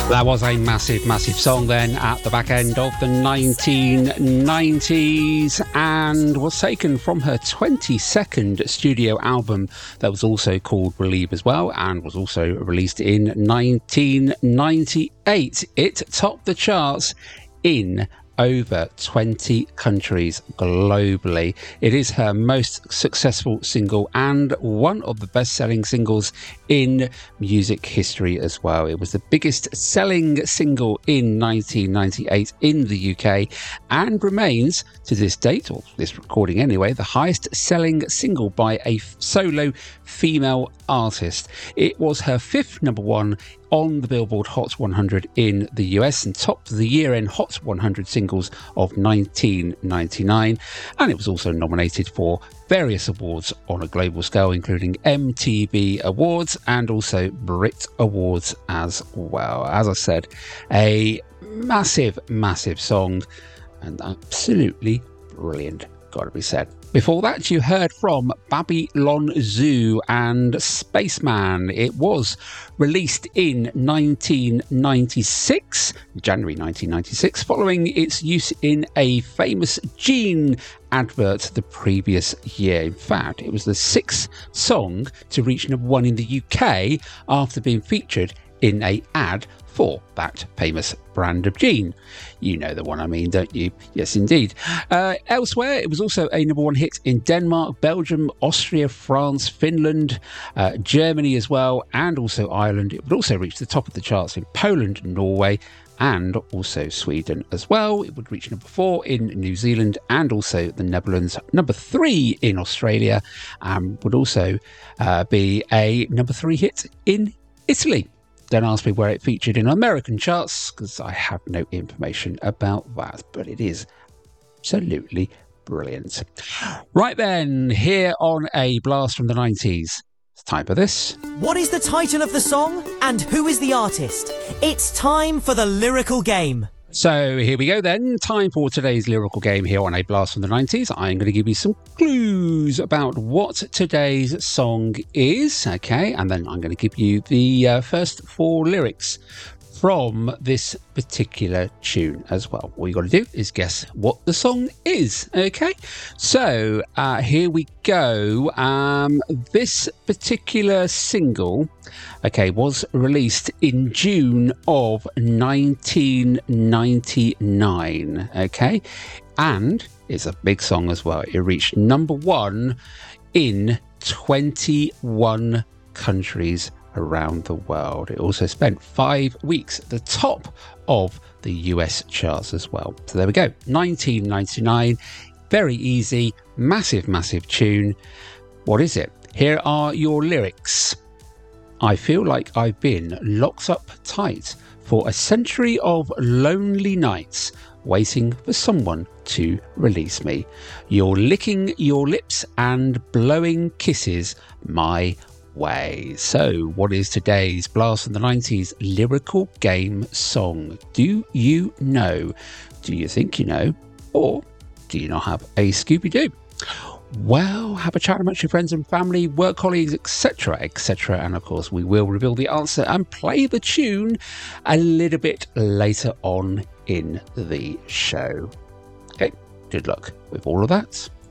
That was a massive, massive song then at the back end of the 1990s and was taken from her 22nd studio album that was also called Believe as well and was also released in 1998. It topped the charts in over 20 countries globally. It is her most successful single and one of the best-selling singles in music history as well. It was the biggest selling single in 1998 in the UK and remains to this date, or this recording anyway, the highest selling single by a solo female artist. It was her fifth number one on the Billboard Hot 100 in the US and topped the year-end Hot 100 singles of 1999. And it was also nominated for various awards on a global scale, including MTV Awards and also Brit Awards as well. As I said, a massive, massive song and absolutely brilliant, gotta be said. Before that, you heard from Babylon Zoo and Spaceman. It was released in 1996, January 1996, following its use in a famous Gene advert the previous year. In fact, it was the sixth song to reach number one in the UK after being featured in an ad for that famous brand of gene. You know the one I mean, don't you? Yes, indeed. Elsewhere, it was also a number one hit in Denmark, Belgium, Austria, France, Finland, Germany as well, and also Ireland. It would also reach the top of the charts in Poland, Norway, and also Sweden as well. It would reach number 4 in New Zealand and also the Netherlands, number 3 in Australia, and would also be a number 3 hit in Italy. Don't ask me where it featured in American charts because I have no information about that, but it is absolutely brilliant. Right then, here on A Blast from the 90s, it's time for this. What is the title of the song and who is the artist? It's time for the lyrical game. So here we go then. Time for today's lyrical game here on A Blast from the 90s. I'm going to give you some clues about what today's song is, okay? And then I'm going to give you the first 4 lyrics from this particular tune as well. All you got to do is guess what the song is, okay? So here we go. This particular single, okay, was released in June of 1999, okay? And it's a big song as well. It reached number 1 in 21 countries around the world. It also spent 5 weeks at the top of the US charts as well. So there we go, 1999, very easy, massive, massive tune. What is it? Here are your lyrics. I feel like I've been locked up tight for a century of lonely nights, waiting for someone to release me. You're licking your lips and blowing kisses my way. So what is today's Blast from the 90s lyrical game song? Do you know? Do you think you know? Or do you not have a Scooby-Doo? Well, have a chat amongst your friends and family, work colleagues, etc, etc, and of course we will reveal the answer and play the tune a little bit later on in the show. Okay, good luck with all of that.